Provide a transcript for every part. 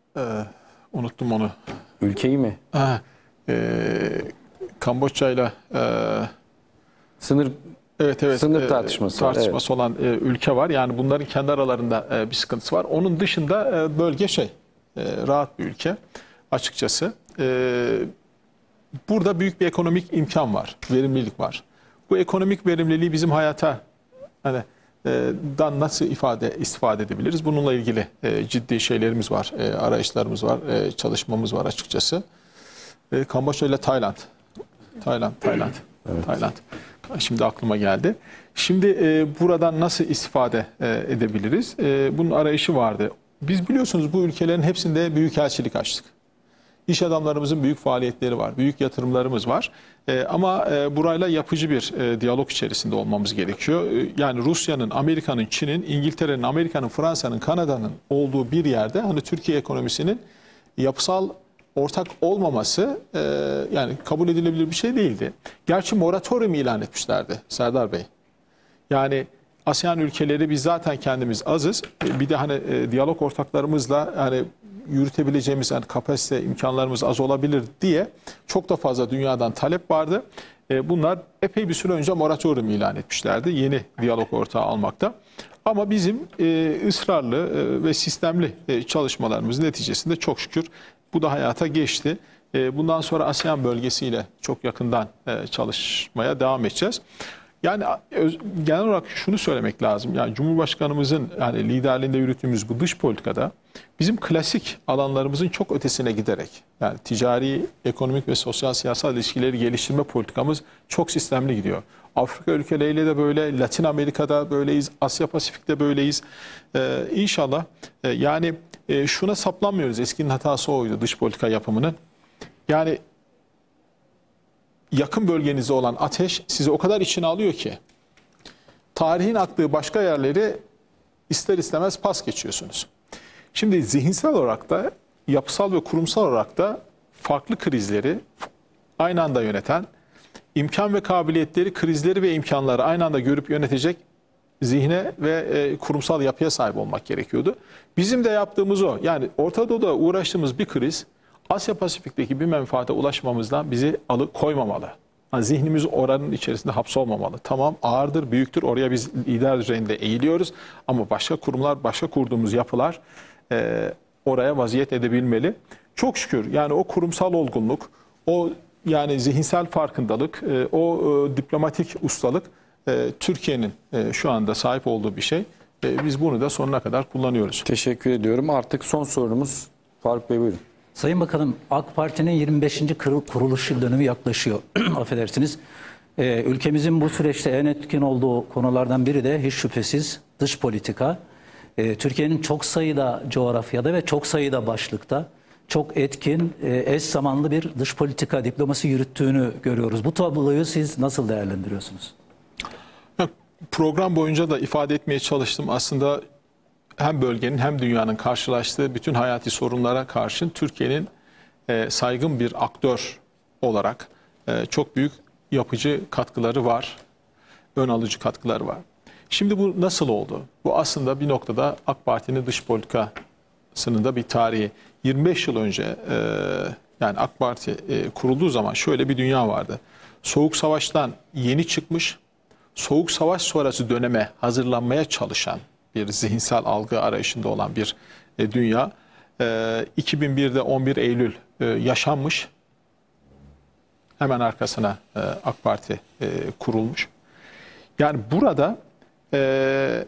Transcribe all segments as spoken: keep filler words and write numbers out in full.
e, unuttum onu. Ülkeyi mi? Ha, e, Kamboçya'yla e, Sınır evet evet Sınır e, tartışması, tartışması olan e, ülke var. Yani bunların kendi aralarında e, bir sıkıntısı var. Onun dışında e, bölge şey e, rahat bir ülke açıkçası. E, burada büyük bir ekonomik imkan var, verimlilik var. Bu ekonomik verimliliği bizim hayata hani e, dan nasıl ifade istifade edebiliriz? Bununla ilgili e, ciddi şeylerimiz var, e, arayışlarımız var, e, çalışmamız var açıkçası. E, Kamboçya ile Tayland. Tayland, Tayland, Evet. Tayland. Şimdi aklıma geldi. Şimdi e, buradan nasıl istifade e, edebiliriz? E, bunun arayışı vardı. Biz biliyorsunuz bu ülkelerin hepsinde büyükelçilik açtık. İş adamlarımızın büyük faaliyetleri var, büyük yatırımlarımız var. E, ama e, burayla yapıcı bir e, diyalog içerisinde olmamız gerekiyor. E, yani Rusya'nın, Amerika'nın, Çin'in, İngiltere'nin, Amerika'nın, Fransa'nın, Kanada'nın olduğu bir yerde hani Türkiye ekonomisinin yapısal ortak olmaması e, yani kabul edilebilir bir şey değildi. Gerçi moratorium ilan etmişlerdi Serdar Bey. Yani ASEAN ülkeleri biz zaten kendimiz azız. Bir de hani e, diyalog ortaklarımızla hani yürütebileceğimiz yani kapasite imkanlarımız az olabilir diye çok da fazla dünyadan talep vardı. E, bunlar epey bir süre önce moratorium ilan etmişlerdi yeni diyalog ortağı almakta. Ama bizim e, ısrarlı e, ve sistemli e, çalışmalarımız neticesinde çok şükür bu da hayata geçti. E, bundan sonra ASEAN bölgesiyle çok yakından e, çalışmaya devam edeceğiz. Yani öz, genel olarak şunu söylemek lazım. Yani Cumhurbaşkanımızın yani liderliğinde yürüttüğümüz bu dış politikada bizim klasik alanlarımızın çok ötesine giderek yani ticari, ekonomik ve sosyal siyasal ilişkileri geliştirme politikamız çok sistemli gidiyor. Afrika ülkeleriyle de böyle, Latin Amerika'da böyleyiz, Asya Pasifik'te böyleyiz. Ee, İnşallah e, yani e, şuna saplanmıyoruz. Eskinin hatası oydu dış politika yapımının. Yani yakın bölgenizde olan ateş sizi o kadar içine alıyor ki tarihin aktığı başka yerleri ister istemez pas geçiyorsunuz. Şimdi zihinsel olarak da yapısal ve kurumsal olarak da farklı krizleri aynı anda yöneten, imkan ve kabiliyetleri, krizleri ve imkanları aynı anda görüp yönetecek zihne ve e, kurumsal yapıya sahip olmak gerekiyordu. Bizim de yaptığımız o. Yani Orta Doğu'da uğraştığımız bir kriz Asya Pasifik'teki bir menfaate ulaşmamızdan bizi alıkoymamalı. Yani zihnimiz oranın içerisinde hapsolmamalı. Tamam ağırdır, büyüktür. Oraya biz lider düzeyinde eğiliyoruz. Ama başka kurumlar, başka kurduğumuz yapılar e, oraya vaziyet edebilmeli. Çok şükür yani o kurumsal olgunluk, o yani zihinsel farkındalık, e, o e, diplomatik ustalık e, Türkiye'nin e, şu anda sahip olduğu bir şey. E, biz bunu da sonuna kadar kullanıyoruz. Teşekkür ediyorum. Artık son sorumuz Faruk Bey buyurun. Sayın Bakanım, AK Parti'nin yirmi beşinci kuruluş yıl dönümü yaklaşıyor. Affedersiniz. Ee, ülkemizin bu süreçte en etkin olduğu konulardan biri de hiç şüphesiz dış politika. Ee, Türkiye'nin çok sayıda coğrafyada ve çok sayıda başlıkta çok etkin, e, eş zamanlı bir dış politika diplomasi yürüttüğünü görüyoruz. Bu tabloyu siz nasıl değerlendiriyorsunuz? Program boyunca da ifade etmeye çalıştım. Aslında hem bölgenin hem dünyanın karşılaştığı bütün hayati sorunlara karşın Türkiye'nin e, saygın bir aktör olarak e, çok büyük yapıcı katkıları var, ön alıcı katkıları var. Şimdi bu nasıl oldu? Bu aslında bir noktada AK Parti'nin dış politikasının da bir tarihi. yirmi beş yıl önce e, yani AK Parti e, kurulduğu zaman şöyle bir dünya vardı. Soğuk Savaş'tan yeni çıkmış, Soğuk Savaş sonrası döneme hazırlanmaya çalışan bir zihinsel algı arayışında olan bir e, dünya. E, iki bin birde on bir Eylül e, yaşanmış. Hemen arkasına e, AK Parti e, kurulmuş. Yani burada e,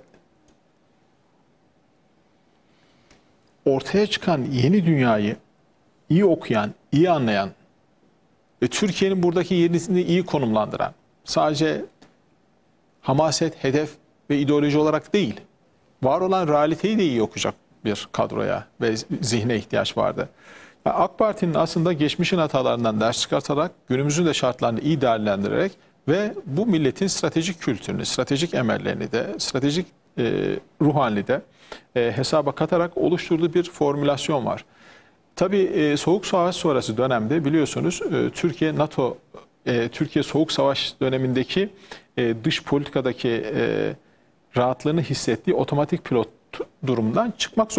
ortaya çıkan yeni dünyayı iyi okuyan, iyi anlayan ve Türkiye'nin buradaki yerini iyi konumlandıran, sadece hamaset, hedef ve ideoloji olarak değil, var olan realiteyi de iyi okuyacak bir kadroya ve zihne ihtiyaç vardı. Yani AK Parti'nin aslında geçmişin hatalarından ders çıkartarak, günümüzün de şartlarını iyi değerlendirerek ve bu milletin stratejik kültürünü, stratejik emellerini de, stratejik e, ruh halini de e, hesaba katarak oluşturduğu bir formülasyon var. Tabii e, Soğuk Savaş sonrası dönemde biliyorsunuz e, Türkiye, NATO, e, Türkiye Soğuk Savaş dönemindeki e, dış politikadaki e, rahatlığını hissettiği otomatik pilot durumundan çıkmak zorunda.